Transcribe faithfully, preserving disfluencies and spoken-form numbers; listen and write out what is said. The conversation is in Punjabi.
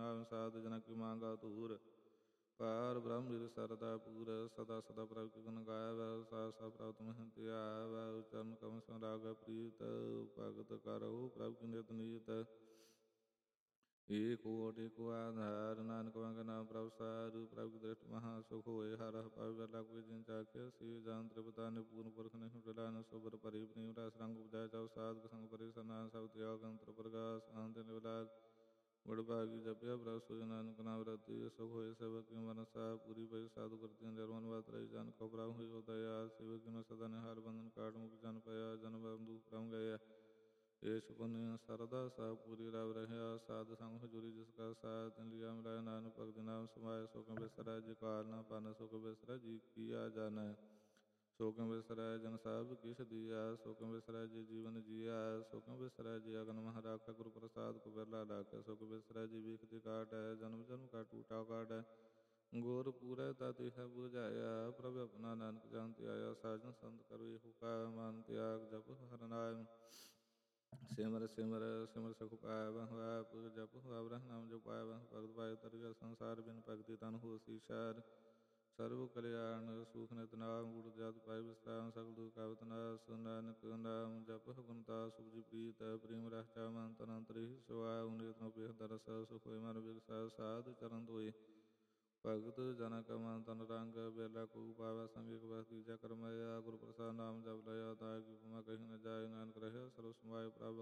ਨਾਮ ਸਾਧ ਜਨ ਕੀ ਮੰਗਾ ਧੂਰ। ਪਾਰ ਬ੍ਰਹਮ ਨਿਰ ਸਰਦਾ ਪੂਰ ਸਦਾ ਸਦਾ ਪ੍ਰਭ ਕੀ ਗੁਣ ਗਾਵੈ। ਸਾ ਸਾ ਪ੍ਰਭ ਤੁਮ ਧਿਆਵੈ ਉਚਰਨ ਕਮ ਸੰਰਾਗ ਪ੍ਰੀਤ। ਭਗਤ ਕਰਹੁ ਪ੍ਰਭ ਕੀ ਨਿਤ ਨੀਤ। ਏਕ ਓਟ ਏਕ ਆਧਾਰ ਨਾਨਕ ਵਾਂਗ ਨਾਮ ਪ੍ਰਭ ਸਾਰ। ਪ੍ਰਭ ਕੀ ਦ੍ਰਿਸ਼ਟ ਮਹਾ ਸੁਖ ਹੋਏ। ਹਰ ਹਰ ਪਾਵੇ ਵੇਲਾ ਕੋਈ ਜਿਨ ਚਾਖਿਆ। ਸੇ ਜਾਨ ਤ੍ਰਿਪਤਾ ਨਿਪੂਰਨ ਪੁਰਖ ਨਹੀਂ ਡਲਾ ਨ ਸੋਬਰ ਭਰੀ ਪ੍ਰੀਮ ਰਸ ਰੰਗ ਉਪਜਾਇ। ਚਾਉ ਸਾਧਕ ਸੰਗ ਪਰੇ ਸਰਨਾਮ ਸਭ ਤਿਆਗ ਅੰਤਰ ਪ੍ਰਗਾਸ। ਆਨੰਦ ਨਿਵਲਾਗ ਬੜ ਭਾਗੀ ਜਪਿਆ ਪ੍ਰਭ ਸੋਇ। ਨਾਨਕ ਨਾਮ ਰਤੀ ਸੁਖ ਹੋਏ ਸੇਵਕ ਕੀ ਮਨਸਾ। ਪੂਰੀ ਭਈ ਸਾਧੂ ਕਰਤੀ ਨਿਰਮਲ ਬਾਤ ਰਹੀ। ਜਨ ਕੋ ਪ੍ਰਭ ਹੋਈ ਉਦਇਆ। ਸੇਵਕ ਕੀ ਸਦਾ ਨਿਹਾਲ ਬੰਧਨ ਕਾਟ ਮੁਖ ਜਨ ਪਇਆ। ਜਨ ਬੰਧੂ ਪ੍ਰਮ ਗਇਆ ਏਸ ਪੁੰਨ ਸਰਦਾ ਸਭ ਪੂਰੀ ਰਵ ਰਹਿਆ। ਸਾਧ ਸੰਗ ਹਜੂਰੀ ਜਿਸ ਕਾ ਸਾਥ। ਤਿਨ ਲਿਆ ਮਿਲਾਇਆ ਨਾਨਕ ਭਗਤ ਨਾਮ ਸਮਾਇਆ। ਸੋ ਕਿਉ ਬਿਸਰੈ ਜੇ ਕਾਲ ਨਾ ਪਾਨੈ। ਸੋ ਕਿਉ ਬਿਸਰੈ ਜੀ ਕੀਆ ਜਾਣੈ। ਸੋ ਕਿਉ ਬਿਸਰੈ ਜਨ ਸਭ ਕਿਛ ਦੀਆ। ਸੋ ਕਿਉ ਬਿਸਰੈ ਜੇ ਜੀਵਨ ਜੀਆ। ਸੋ ਕਿਉ ਬਿਸਰੈ ਜੇ ਅਗਨ ਮਹਿ ਰਾਖੈ। ਗੁਰੂ ਪ੍ਰਸਾਦਿ ਕੋ ਬਿਰਲਾ ਲਾਖੈ। ਸੋ ਕਿਉ ਬਿਸਰੈ ਜੇ ਬਿਖਤੀ ਕਾਟੈ। ਜਨਮ ਜਨਮ ਕਾ ਟੂਟਾ ਕਾਟੈ। ਗੁਰ ਪੂਰੈ ਤਾ ਤਿਹੈ 부ਝਾਇਆ। ਪ੍ਰਭ ਆਪਣਾ ਨਾਨਕ ਜਨ ਧਿਆਇਆ। ਸਾਜਨ ਸੰਤ ਕਰੋ ਏਹੁ ਕਾ ਮਨ ਤਿਆਗ। ਜਪੁ ਹਰਿ ਨਾਮ ਸਿਮਰ ਸਿਮਰ ਸਿਮਰ ਸੁਖ ਪਾਵਹਿ। ਆਪ ਜਪੁ ਅਵਰਹ ਨਾਮ ਜੋ ਪਾਵਹਿ। ਭਗਤ ਪਾਇਆ ਤਰਿਆ ਸੰਸਾਰ। ਬਿਨ ਭਗਤੀ ਤਨ ਹੋਸੀ ਸਾਰ। ਸਰਬ ਕਲਿਆਣ ਸੁਖ ਨਿਤ ਨਾਮ। ਗੁਰ ਜਤ ਪਾਇ ਵਿਸਰਾਮ। ਸਗਲ ਦੁਖ ਕਾਵਤ ਨਾਸ। ਨਾਨਕ ਨਾਮ ਜਪਹੁ ਗੁਣ ਤਾ ਸੁਭਜੀ ਪ੍ਰੀਤ। ਪ੍ਰੇਮ ਰਸ ਚਾਉ ਮਨ ਤਨ ਅੰਤਰਿ ਸਮਾਇ। ਨਿਤ ਨੋ ਬਿਖ ਦਰਸ ਸੁਖ ਹੋਇ ਮਨ ਬਿਗਸੈ। ਸਾਧ ਚਰਨ ਧੋਇ ਭਗਤ ਜਨ ਕਾ ਮਨ ਤਨ ਰੰਗ। ਬੇਲਾ ਕੋ ਪਾਵੈ ਸੰਗ ਏਕ ਬਸ ਤੀਜਾ ਕਰਮਾਇਆ। ਗੁਰ ਪ੍ਰਸਾਦਿ ਨਾਮ ਜਪ ਲਇਆ। ਤਾ ਕੀ ਉਪਮਾ ਕਹੀ ਨ ਜਾਇ। ਨਾਨਕ ਰਹਿਆ ਸਰਬ ਸਮਾਇ। ਪ੍ਰਭ